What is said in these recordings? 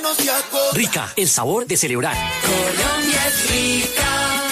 Rica, el sabor de celebrar. Colombia es rica.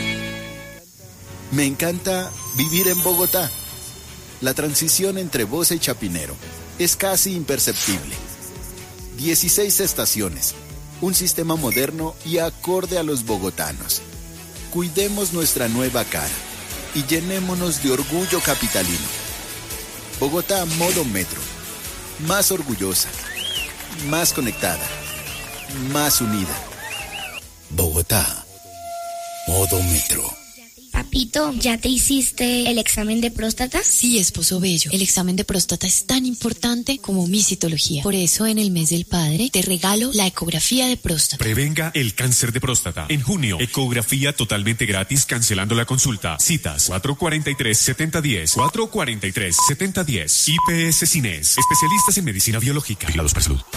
Me encanta vivir en Bogotá. La transición entre Bosa y Chapinero es casi imperceptible. 16 estaciones, un sistema moderno y acorde a los bogotanos. Cuidemos nuestra nueva cara y llenémonos de orgullo capitalino. Bogotá modo metro. Más orgullosa, más conectada, más unida. Bogotá, modo metro. Papito, ¿ya te hiciste el examen de próstata? Sí, esposo bello. El examen de próstata es tan importante como mi citología. Por eso, en el mes del padre, te regalo la ecografía de próstata. Prevenga el cáncer de próstata. En junio, ecografía totalmente gratis, cancelando la consulta. Citas 443-7010. 443-7010. IPS Cines. Especialistas en medicina biológica. Vigilados por salud.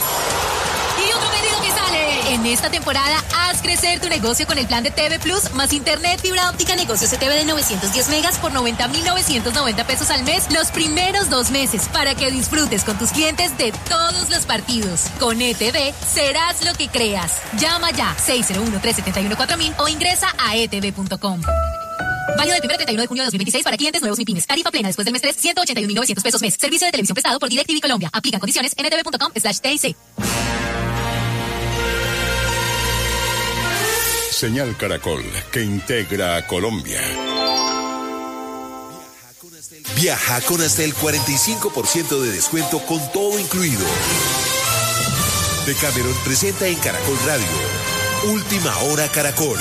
En esta temporada, haz crecer tu negocio con el plan de TV Plus más internet fibra óptica negocio CTV de 910 megas por 90,990 pesos al mes los primeros 2 meses para que disfrutes con tus clientes de todos los partidos. Con ETV serás lo que creas. Llama ya 601-371-4000 o ingresa a etv.com. Válido del 1 al 31 de junio de 2026 para clientes nuevos MIPYMES. Tarifa plena después del mes 3, 181,900 pesos mes. Servicio de televisión prestado por DirecTV Colombia. Aplican condiciones en etv.com/TIC. Señal Caracol, que integra a Colombia. Viaja con hasta el 45% de descuento con todo incluido. Decameron presenta en Caracol Radio Última Hora Caracol.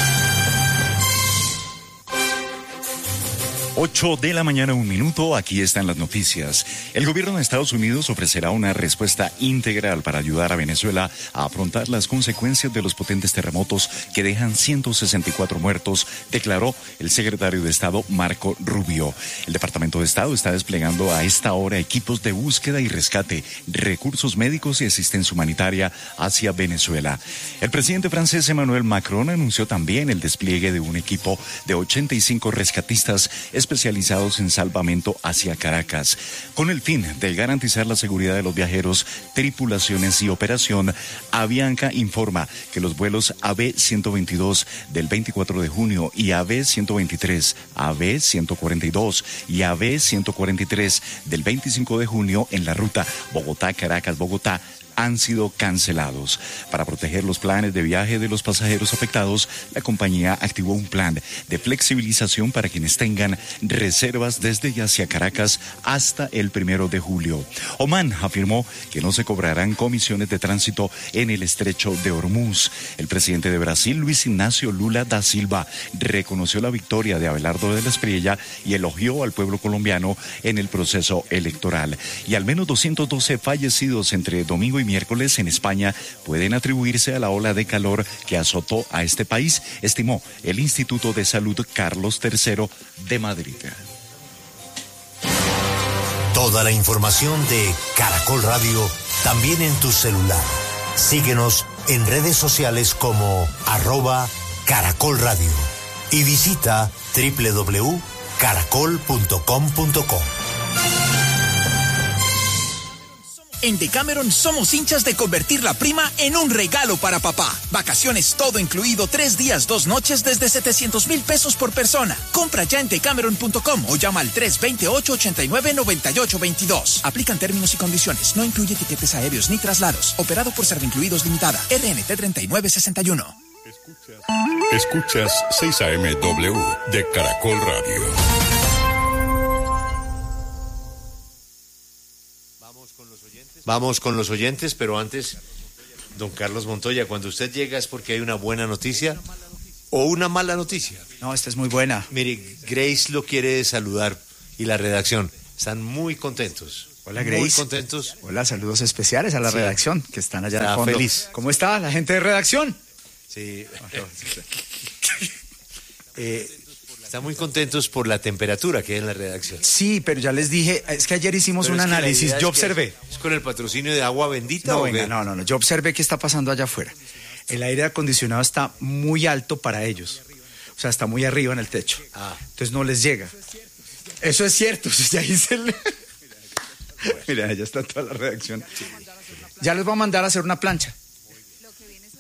8 de la mañana, 1 minuto, aquí están las noticias. El gobierno de Estados Unidos ofrecerá una respuesta integral para ayudar a Venezuela a afrontar las consecuencias de los potentes terremotos que dejan 164 muertos, declaró el secretario de Estado Marco Rubio. El Departamento de Estado está desplegando a esta hora equipos de búsqueda y rescate, recursos médicos y asistencia humanitaria hacia Venezuela. El presidente francés Emmanuel Macron anunció también el despliegue de un equipo de 85 rescatistas especializados en salvamento hacia Caracas, con el fin de garantizar la seguridad de los viajeros, tripulaciones y operación. Avianca informa que los vuelos AB-122 del 24 de junio y AB-123, AB-142 y AB-143 del 25 de junio en la ruta Bogotá-Caracas-Bogotá han sido cancelados. Para proteger los planes de viaje de los pasajeros afectados, la compañía activó un plan de flexibilización para quienes tengan reservas desde y hacia Caracas hasta el 1 de julio. Oman afirmó que no se cobrarán comisiones de tránsito en el estrecho de Hormuz. El presidente de Brasil, Luis Ignacio Lula da Silva, reconoció la victoria de Abelardo de la Espriella y elogió al pueblo colombiano en el proceso electoral. Y al menos 212 fallecidos entre domingo y miércoles en España pueden atribuirse a la ola de calor que azotó a este país, estimó el Instituto de Salud Carlos III de Madrid. Toda la información de Caracol Radio también en tu celular. Síguenos en redes sociales como @Caracol Radio y visita www.caracol.com.co. En Decameron somos hinchas de convertir la prima en un regalo para papá. Vacaciones todo incluido, 3 días, 2 noches desde 700,000 pesos por persona. Compra ya en decameron.com o llama al 328-89-9822. Aplican términos y condiciones. No incluye tiquetes aéreos ni traslados. Operado por Servincluidos Limitada. RNT 3961. Escuchas 6 AM-W de Caracol Radio. Vamos con los oyentes, pero antes, don Carlos Montoya, cuando usted llega es porque hay una buena noticia o una mala noticia. No, esta es muy buena. Mire, Grace lo quiere saludar y la redacción. Están muy contentos. Hola, Grace. Muy contentos. Hola, saludos especiales a la redacción que están allá Está al fondo. feliz. ¿Cómo está la gente de redacción? Sí. Están muy contentos por la temperatura que hay en la redacción. Sí, pero ya les dije, es que ayer hicimos un análisis, yo observé. ¿Es con el patrocinio de Agua Bendita? No, o venga, qué? no, yo observé qué está pasando allá afuera. El aire acondicionado está muy alto para ellos, o sea, está muy arriba en el techo. Entonces no les llega. Eso es cierto, ya hice el... Mira, ya está toda la redacción. Ya les voy a mandar a hacer una plancha.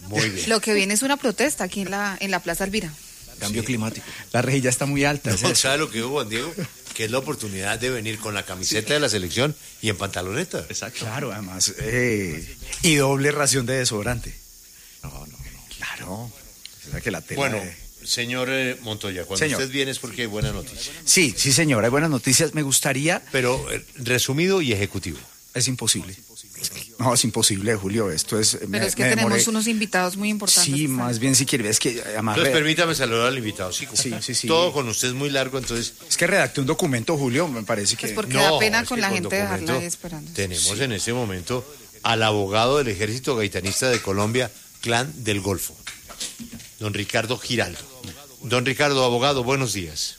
Muy bien. Lo que viene es una protesta aquí en la Plaza Elvira. Cambio climático. La rejilla está muy alta. No, ¿sabe lo que hubo, Juan Diego? Que es la oportunidad de venir con la camiseta de la selección y en pantaloneta. Exacto. Claro, además. Y doble ración de desodorante. No. Claro. O sea que la tela bueno, señor Montoya, cuando usted viene es porque hay buena noticia. Sí, señor, hay buenas noticias. Me gustaría... Pero resumido y ejecutivo. Es imposible. No, es imposible, Julio. Esto es... Pero es que tenemos unos invitados muy importantes. Sí, más bien si quiere. Es que además... Entonces permítame saludar al invitado. Sí. Todo con usted es muy largo, entonces... Es que redacté un documento, Julio, me parece que... Es porque da pena con la gente dejarla ahí esperando. Tenemos en este momento al abogado del Ejército Gaitanista de Colombia, Clan del Golfo, don Ricardo Giraldo. Don Ricardo, abogado, buenos días.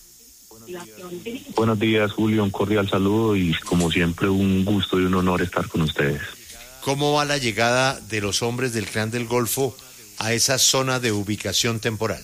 Buenos días, Julio, un cordial saludo y como siempre un gusto y un honor estar con ustedes. ¿Cómo va la llegada de los hombres del Clan del Golfo a esa zona de ubicación temporal?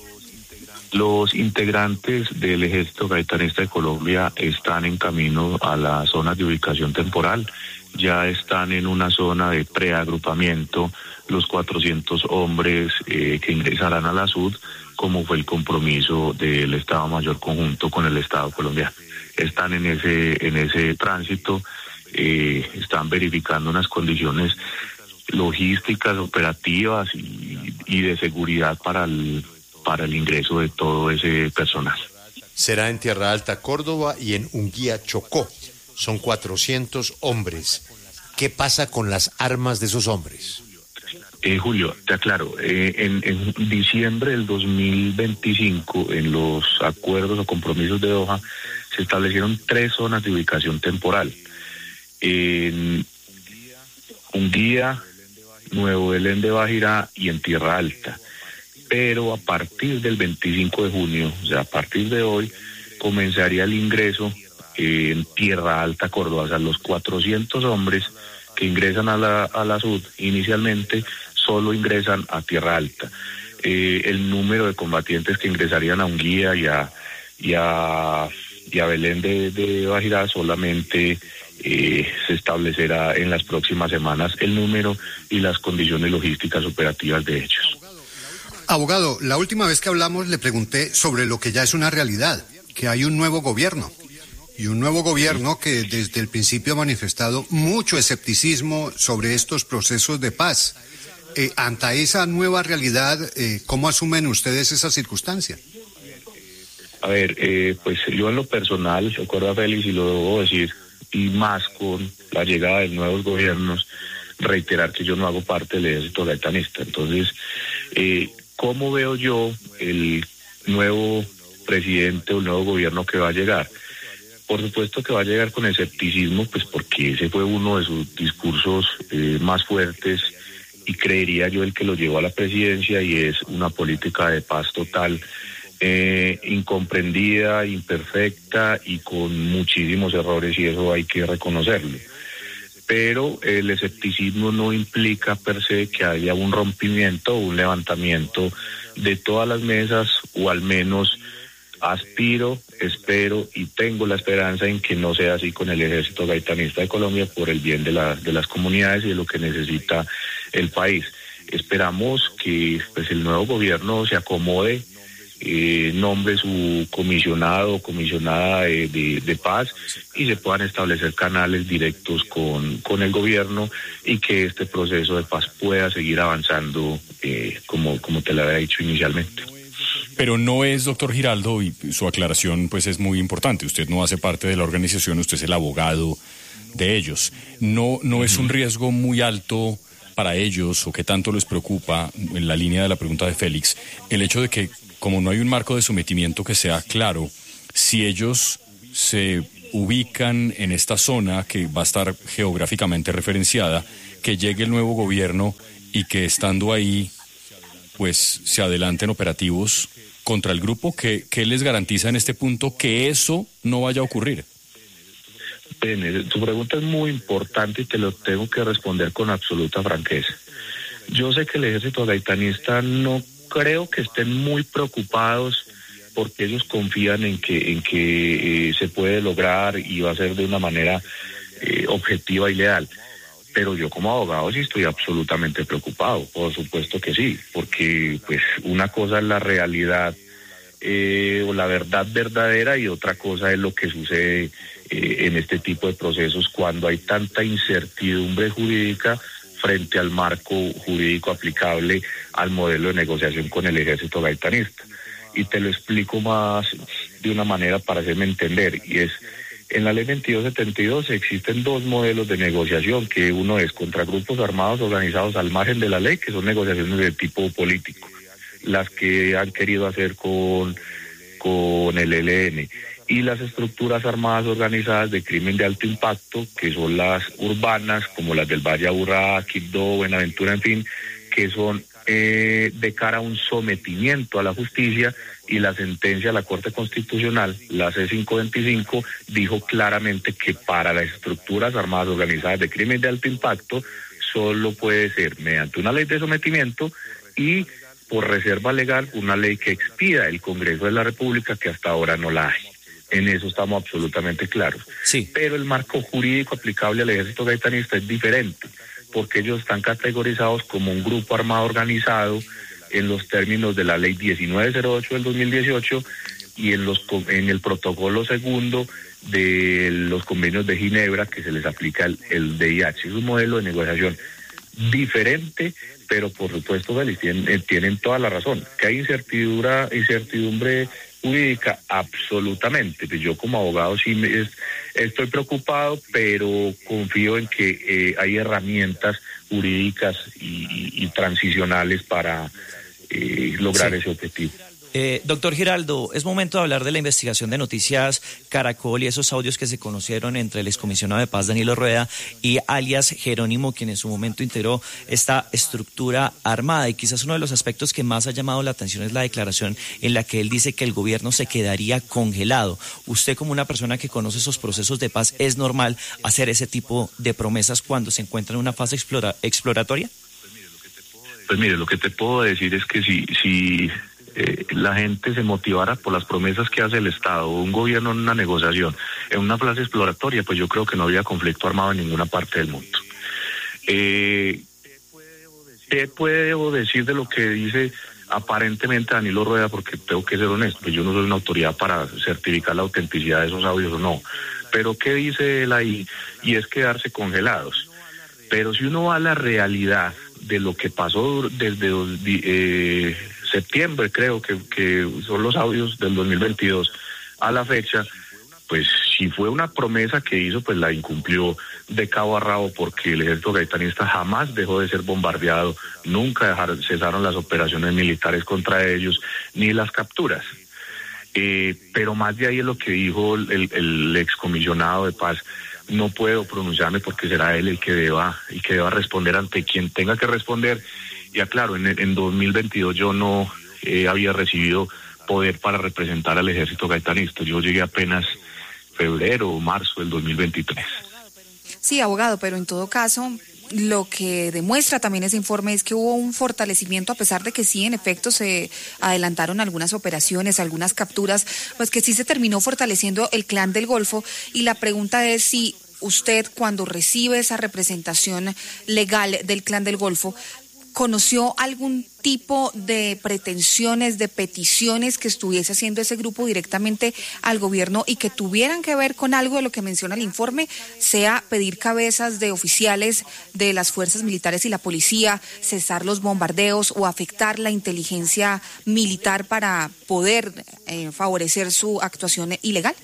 Los integrantes del Ejército Gaitanista de Colombia están en camino a la zona de ubicación temporal. Ya están en una zona de preagrupamiento los 400 hombres que ingresarán a la SUD, como fue el compromiso del Estado Mayor Conjunto con el Estado colombiano. Están en ese tránsito, están verificando unas condiciones logísticas, operativas y de seguridad para el ingreso de todo ese personal. Será en Tierra Alta, Córdoba y en Unguía, Chocó. Son 400 hombres. ¿Qué pasa con las armas de esos hombres? Julio, te aclaro, en diciembre del 2025, en los acuerdos o compromisos de Doha, se establecieron 3 zonas de ubicación temporal. En Unguía, Nuevo Belén de Bajirá y en Tierra Alta. Pero a partir del 25 de junio, o sea, a partir de hoy, comenzaría el ingreso en Tierra Alta, Córdoba. O sea, los 400 hombres que ingresan a la SUD inicialmente solo ingresan a Tierra Alta. El número de combatientes que ingresarían a Unguía y a Belén de Bajirá solamente se establecerá en las próximas semanas el número y las condiciones logísticas operativas de ellos. Abogado, la última vez que hablamos le pregunté sobre lo que ya es una realidad, que hay un nuevo gobierno. Y un nuevo gobierno que desde el principio ha manifestado mucho escepticismo sobre estos procesos de paz. Ante esa nueva realidad, ¿cómo asumen ustedes esa circunstancia? A ver, pues yo en lo personal, recuerdo a Félix y lo debo decir, y más con la llegada de nuevos gobiernos, reiterar que yo no hago parte del Ejército Gaitanista. Entonces, ¿cómo veo yo el nuevo presidente o el nuevo gobierno que va a llegar? Por supuesto que va a llegar con escepticismo, pues porque ese fue uno de sus discursos más fuertes y creería yo el que lo llevó a la presidencia, y es una política de paz total, incomprendida, imperfecta y con muchísimos errores, y eso hay que reconocerlo. Pero el escepticismo no implica per se que haya un rompimiento o un levantamiento de todas las mesas, o al menos aspiro, espero y tengo la esperanza en que no sea así con el Ejército Gaitanista de Colombia, por el bien de las comunidades y de lo que necesita el país. Esperamos que pues el nuevo gobierno se acomode, nombre su comisionado o comisionada de paz, y se puedan establecer canales directos con el gobierno, y que este proceso de paz pueda seguir avanzando como te lo había dicho inicialmente. Pero no es, doctor Giraldo, y su aclaración pues es muy importante, usted no hace parte de la organización, usted es el abogado de ellos. No es un riesgo muy alto para ellos, o que tanto les preocupa, en la línea de la pregunta de Félix, el hecho de que, como no hay un marco de sometimiento que sea claro, si ellos se ubican en esta zona que va a estar geográficamente referenciada, que llegue el nuevo gobierno y que estando ahí pues se adelanten operativos contra el grupo, ¿qué les garantiza en este punto que eso no vaya a ocurrir? Tu pregunta es muy importante y te lo tengo que responder con absoluta franqueza. Yo sé que el Ejército Gaitanista no creo que estén muy preocupados, porque ellos confían en que se puede lograr y va a ser de una manera objetiva y leal. Pero yo como abogado sí estoy absolutamente preocupado, por supuesto que sí, porque pues una cosa es la realidad o la verdad verdadera y otra cosa es lo que sucede en este tipo de procesos cuando hay tanta incertidumbre jurídica frente al marco jurídico aplicable al modelo de negociación con el ejército gaitanista. Y te lo explico más de una manera para hacerme entender, y es, en la ley 2272 existen dos modelos de negociación, que uno es contra grupos armados organizados al margen de la ley, que son negociaciones de tipo político, las que han querido hacer con el ELN, y las estructuras armadas organizadas de crimen de alto impacto, que son las urbanas, como las del Valle Aburrá, Quibdó, Buenaventura, en fin, que son de cara a un sometimiento a la justicia, y la sentencia de la Corte Constitucional, la C525, dijo claramente que para las estructuras armadas organizadas de crimen de alto impacto solo puede ser mediante una ley de sometimiento y por reserva legal una ley que expida el Congreso de la República, que hasta ahora no la hay. En eso estamos absolutamente claros. Sí. Pero el marco jurídico aplicable al ejército gaitanista es diferente, porque ellos están categorizados como un grupo armado organizado en los términos de la ley 1908 del 2018 y en el protocolo segundo de los convenios de Ginebra, que se les aplica el DIH. Es un modelo de negociación diferente, pero por supuesto tienen toda la razón. Que hay incertidumbre jurídica, absolutamente. Pues yo como abogado sí estoy preocupado, pero confío en que hay herramientas jurídicas y transicionales para lograr ese objetivo. Doctor Giraldo, es momento de hablar de la investigación de Noticias Caracol y esos audios que se conocieron entre el excomisionado de paz Danilo Rueda y alias Jerónimo, quien en su momento integró esta estructura armada. Y quizás uno de los aspectos que más ha llamado la atención es la declaración en la que él dice que el gobierno se quedaría congelado. Usted, como una persona que conoce esos procesos de paz, ¿es normal hacer ese tipo de promesas cuando se encuentra en una fase exploratoria? Pues mire, lo que te puedo decir es que si la gente se motivara por las promesas que hace el Estado o un gobierno en una negociación, en una fase exploratoria, pues yo creo que no habría conflicto armado en ninguna parte del mundo. ¿Qué puedo decir de lo que dice aparentemente Danilo Rueda? Porque tengo que ser honesto, pues yo no soy una autoridad para certificar la autenticidad de esos audios o no. Pero ¿qué dice él ahí? Y es quedarse congelados. Pero si uno va a la realidad de lo que pasó desde septiembre, creo que son los audios del 2022 a la fecha, pues si fue una promesa que hizo, pues la incumplió de cabo a rabo, porque el ejército gaitanista jamás dejó de ser bombardeado, nunca cesaron las operaciones militares contra ellos, ni las capturas. Pero más de ahí es lo que dijo el excomisionado de paz. No puedo pronunciarme porque será él el que deba responder ante quien tenga que responder. Y aclaro, en 2022 yo no había recibido poder para representar al ejército gaitanista. Yo llegué apenas febrero o marzo del 2023. Sí, abogado, pero en todo caso, lo que demuestra también ese informe es que hubo un fortalecimiento, a pesar de que sí, en efecto, se adelantaron algunas operaciones, algunas capturas, pues que sí se terminó fortaleciendo el Clan del Golfo. Y la pregunta es si usted, cuando recibe esa representación legal del Clan del Golfo, ¿conoció algún tipo de pretensiones, de peticiones que estuviese haciendo ese grupo directamente al gobierno y que tuvieran que ver con algo de lo que menciona el informe, sea pedir cabezas de oficiales de las fuerzas militares y la policía, cesar los bombardeos o afectar la inteligencia militar para poder favorecer su actuación ilegal?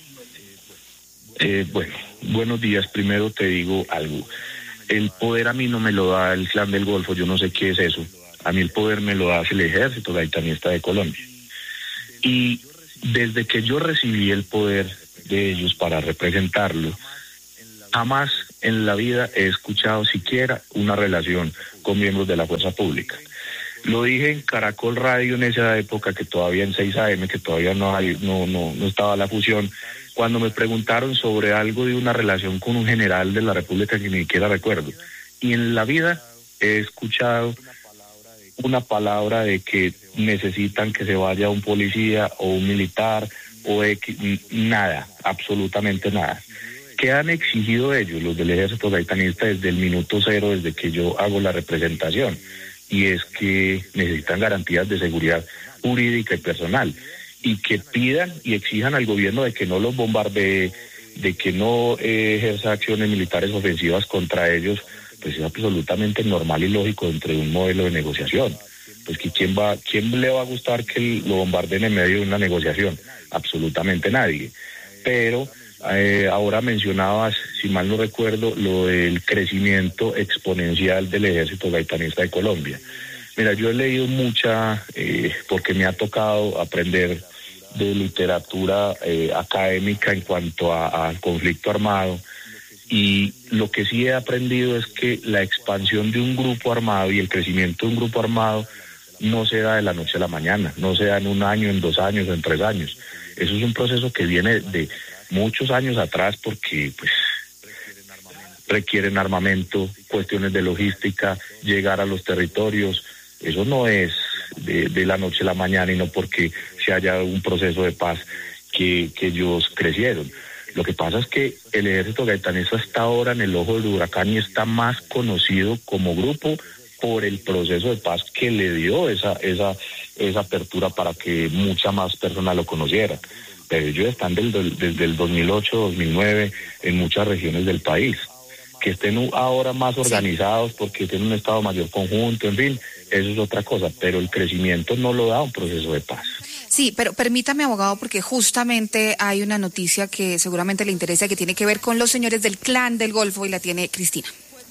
Bueno, buenos días. Primero te digo algo. El poder a mí no me lo da el Clan del Golfo, yo no sé qué es eso. A mí el poder me lo da el ejército gaitanista de Colombia. Y desde que yo recibí el poder de ellos para representarlo, jamás en la vida he escuchado siquiera una relación con miembros de la fuerza pública. Lo dije en Caracol Radio en esa época, que todavía en 6 AM, que todavía no estaba la fusión, cuando me preguntaron sobre algo de una relación con un general de la República que ni siquiera recuerdo. Y en la vida he escuchado una palabra de que necesitan que se vaya un policía o un militar o nada, absolutamente nada. ¿Qué han exigido ellos, los del ejército gaitanista, desde el minuto cero, desde que yo hago la representación? Y es que necesitan garantías de seguridad jurídica y personal, y que pidan y exijan al gobierno de que no los bombardee, de que no ejerza acciones militares ofensivas contra ellos, pues es absolutamente normal y lógico dentro de un modelo de negociación. Pues que quién le va a gustar que lo bombardeen en medio de una negociación, absolutamente nadie. Pero ahora mencionabas, si mal no recuerdo, lo del crecimiento exponencial del ejército gaitanista de Colombia. Mira, yo he leído mucha, porque me ha tocado aprender de literatura académica en cuanto al conflicto armado, y lo que sí he aprendido es que la expansión de un grupo armado y el crecimiento de un grupo armado no se da de la noche a la mañana, no se da en 1 año, en 2 años, en 3 años. Eso es un proceso que viene de muchos años atrás, porque pues requieren armamento, cuestiones de logística, llegar a los territorios. Eso no es de la noche a la mañana, y no porque se haya un proceso de paz que ellos crecieron. Lo que pasa es que el ejército gaitanista está ahora en el ojo del huracán y está más conocido como grupo por el proceso de paz que le dio esa apertura para que mucha más personas lo conocieran. Pero ellos están desde el 2008, 2009 en muchas regiones del país. Que estén ahora más organizados porque tienen un Estado Mayor conjunto, en fin, eso es otra cosa, pero el crecimiento no lo da un proceso de paz. Sí, pero permítame, abogado, porque justamente hay una noticia que seguramente le interesa, que tiene que ver con los señores del Clan del Golfo, y la tiene Cristina.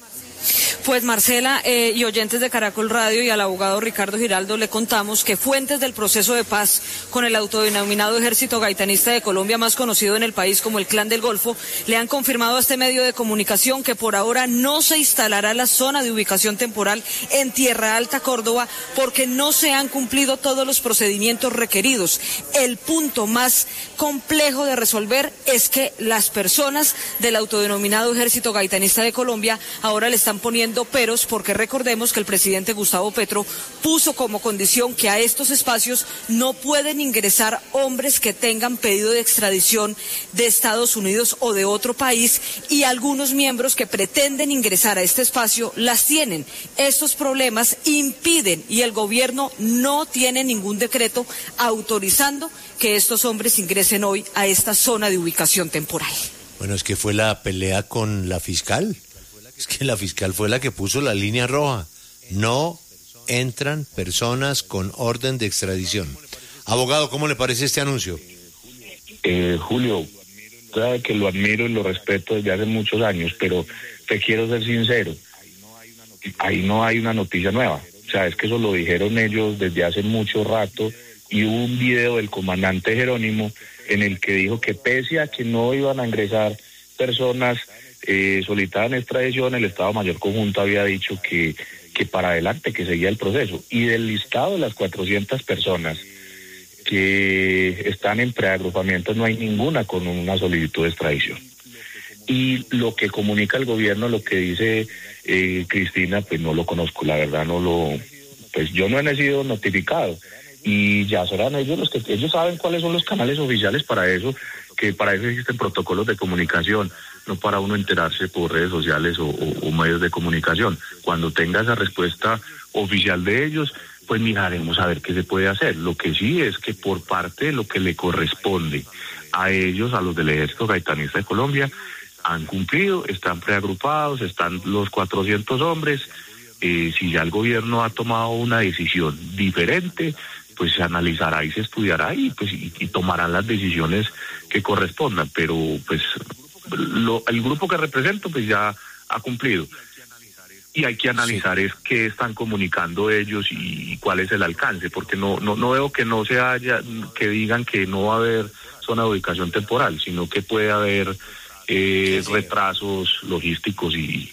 Pues Marcela y oyentes de Caracol Radio, y al abogado Ricardo Giraldo le contamos que fuentes del proceso de paz con el autodenominado Ejército Gaitanista de Colombia, más conocido en el país como el Clan del Golfo, le han confirmado a este medio de comunicación que por ahora no se instalará la zona de ubicación temporal en Tierra Alta, Córdoba, porque no se han cumplido todos los procedimientos requeridos. El punto más complejo de resolver es que las personas del autodenominado Ejército Gaitanista de Colombia ahora le están poniendo peros, porque recordemos que el presidente Gustavo Petro puso como condición que a estos espacios no pueden ingresar hombres que tengan pedido de extradición de Estados Unidos o de otro país, y algunos miembros que pretenden ingresar a este espacio las tienen. Estos problemas impiden, y el gobierno no tiene ningún decreto autorizando que estos hombres ingresen hoy a esta zona de ubicación temporal. Bueno, es que fue la pelea con la fiscal. Es que la fiscal fue la que puso la línea roja. No entran personas con orden de extradición. Abogado, ¿cómo le parece este anuncio? Julio, sabe que lo admiro y lo respeto desde hace muchos años, pero te quiero ser sincero. Ahí no hay una noticia nueva. O sea, es que eso lo dijeron ellos desde hace mucho rato, y hubo un video del comandante Jerónimo en el que dijo que pese a que no iban a ingresar personas solicitadas en extradición, el Estado Mayor Conjunto había dicho que para adelante, que seguía el proceso. Y del listado de las 400 personas que están en preagrupamiento, no hay ninguna con una solicitud de extradición. Y lo que comunica el gobierno, lo que dice Cristina, pues no lo conozco, la verdad pues yo no he sido notificado, y ya serán ellos los que, ellos saben cuáles son los canales oficiales para eso, que para eso existen protocolos de comunicación, no para uno enterarse por redes sociales o medios de comunicación. Cuando tenga esa respuesta oficial de ellos, pues miraremos a ver qué se puede hacer. Lo que sí es que por parte de lo que le corresponde a ellos, a los del Ejército Gaitanista de Colombia, han cumplido, están preagrupados, están los 400 hombres. Si ya el gobierno ha tomado una decisión diferente, pues se analizará y se estudiará y tomarán las decisiones que correspondan, pero pues el grupo que represento pues ya ha cumplido, y hay que analizar es qué están comunicando ellos y cuál es el alcance, porque no veo que no se haya, que digan que no va a haber zona de ubicación temporal, sino que puede haber retrasos logísticos y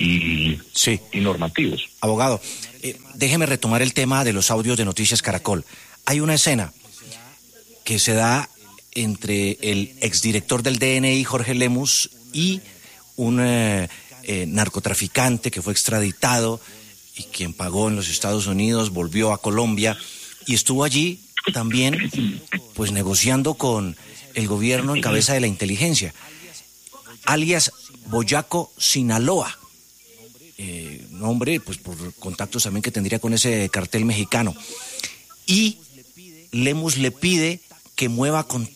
normativos. Abogado, déjeme retomar el tema de los audios de Noticias Caracol. Hay una escena que se da entre el exdirector del DNI, Jorge Lemus, y un narcotraficante que fue extraditado y quien pagó en los Estados Unidos, volvió a Colombia y estuvo allí también pues negociando con el gobierno en cabeza de la inteligencia. alias Boyaco Sinaloa. Nombre, pues por contactos también que tendría con ese cartel mexicano. Y Lemus le pide que mueva con